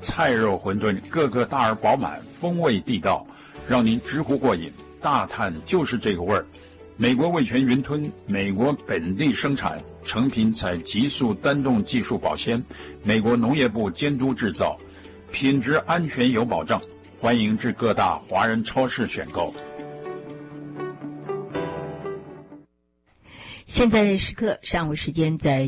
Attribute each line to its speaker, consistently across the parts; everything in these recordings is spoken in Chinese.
Speaker 1: 菜肉馄饨个个大而饱满，风味地道，让您直呼过瘾。大碳就是这个味儿。美国味全云吞，美国本地生产，成品采极速单动技术保鲜，美国农业部监督制造，品质安全有保障。欢迎至各大华人超市选购。
Speaker 2: 现在时刻上午时间在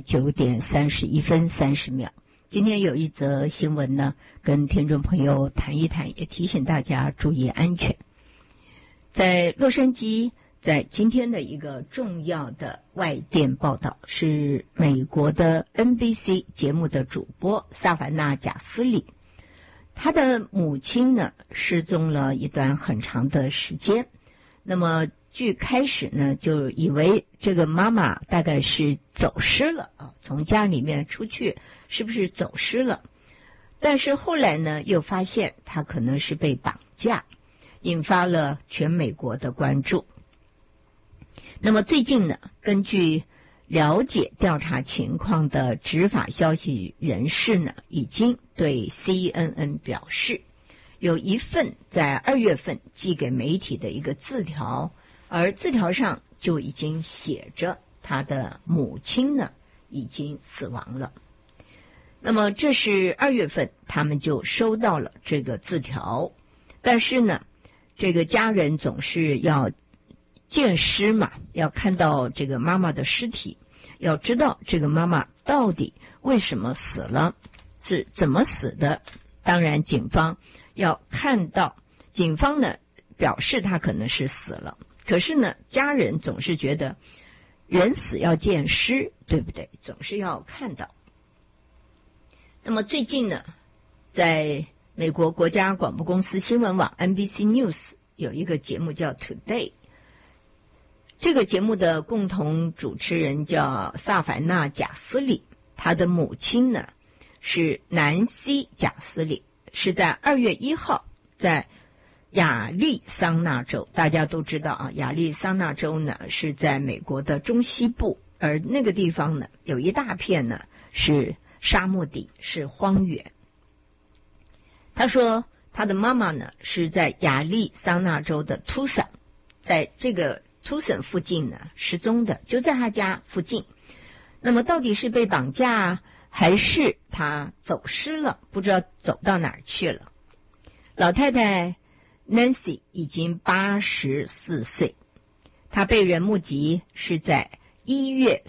Speaker 2: 9:31:30。今天有一则新闻呢，跟听众朋友谈一谈，也提醒大家注意安全。在洛杉矶，在今天的一个重要的外电报道，是美国的 NBC 节目的主播萨凡纳·贾斯里，他的母亲呢失踪了一段很长的时间。那么据开始呢，就以为这个妈妈大概是走失了啊，从家里面出去，是不是走失了？但是后来呢，又发现她可能是被绑架，引发了全美国的关注。那么最近呢，根据了解调查情况的执法消息人士呢，已经对 CNN 表示，有一份在2月份寄给媒体的一个字条，而字条上就已经写着他的母亲呢已经死亡了。那么这是2月份他们就收到了这个字条，但是呢这个家人总是要见尸嘛，要看到这个妈妈的尸体，要知道这个妈妈到底为什么死了，是怎么死的。当然警方要看到，警方呢表示他可能是死了，可是呢家人总是觉得人死要见尸，对不对？总是要看到。那么最近呢，在美国国家广播公司新闻网 NBC News 有一个节目叫 Today， 这个节目的共同主持人叫萨凡纳·贾斯里，他的母亲呢是南希·贾斯里，是在2月1号在亚利桑那州。大家都知道啊，亚利桑那州呢是在美国的中西部，而那个地方呢有一大片呢是沙漠地，是荒原。他说他的妈妈呢是在亚利桑那州的图森，在这个图森附近呢失踪的，就在他家附近。那么到底是被绑架还是他走失了，不知道走到哪儿去了。老太太 Nancy 已经84岁，她被人目击是在1月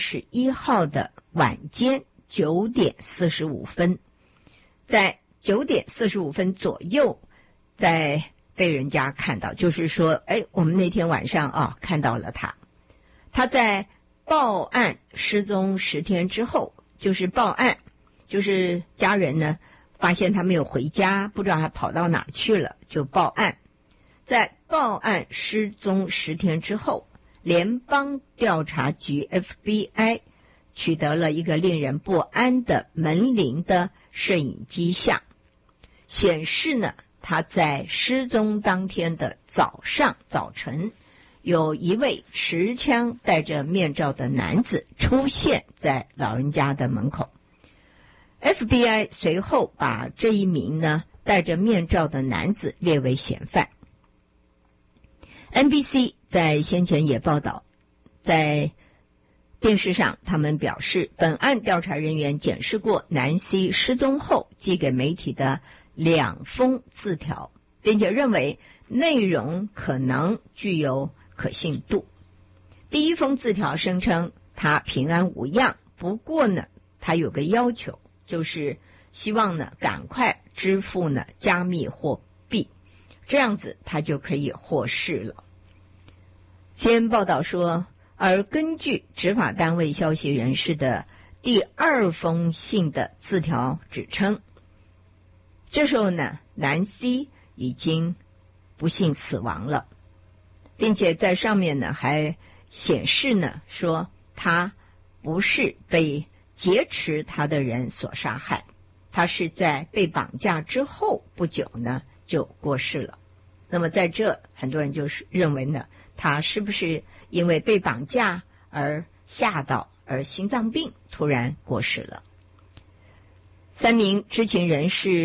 Speaker 2: 31号的晚间9点45分，在9点45分左右在被人家看到，就是说我们那天晚上啊看到了她。她在报案失踪10天之后，就是报案，就是家人呢发现他没有回家，不知道他跑到哪去了，就报案。在报案失踪10天之后，联邦调查局 FBI 取得了一个令人不安的门铃的摄影机像，显示呢他在失踪当天的早晨，有一位持枪戴着面罩的男子出现在老人家的门口。FBI 随后把这一名呢戴着面罩的男子列为嫌犯。NBC 在先前也报道，在电视上他们表示，本案调查人员检视过南希失踪后寄给媒体的2封字条，并且认为内容可能具有可信度。第一封字条声称他平安无恙，不过呢他有个要求，就是希望呢赶快支付呢加密货币，这样子他就可以获释了。先报道说，而根据执法单位消息人士的第2封信的字条指称，这时候呢南希已经不幸死亡了，并且在上面呢还显示呢说他不是被劫持他的人所杀害，他是在被绑架之后不久呢就过世了。那么在这很多人就是认为呢，他是不是因为被绑架而吓到，而心脏病突然过世了。3名知情人士